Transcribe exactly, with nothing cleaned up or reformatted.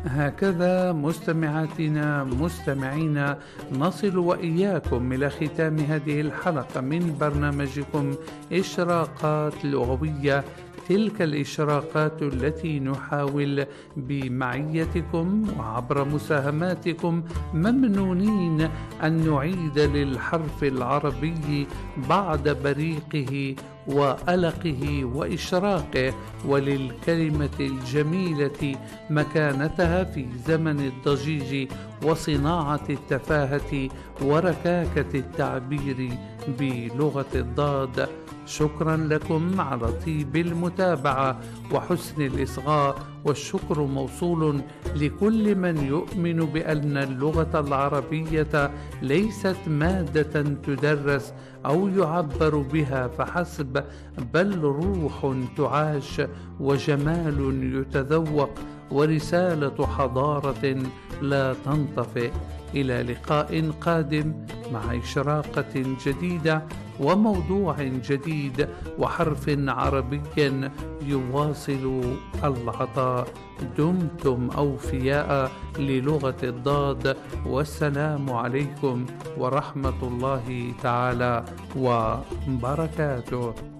هكذا مستمعاتنا مستمعينا نصل وإياكم إلى ختام هذه الحلقة من برنامجكم إشراقات لغوية، تلك الإشراقات التي نحاول بمعيتكم وعبر مساهماتكم ممنونين أن نعيد للحرف العربي بعد بريقه وألقه وإشراقه، وللكلمة الجميلة مكانتها في زمن الضجيج وصناعة التفاهة وركاكة التعبير بلغة الضاد. شكرا لكم على طيب المتابعة وحسن الإصغاء، والشكر موصول لكل من يؤمن بأن اللغة العربية ليست مادة تدرس أو يعبر بها فحسب، بل روح تعاش وجمال يتذوق ورسالة حضارة لا تنطفئ. إلى لقاء قادم مع إشراقة جديدة وموضوع جديد وحرف عربي يواصل العطاء. دمتم أوفياء للغة الضاد، والسلام عليكم ورحمة الله تعالى وبركاته.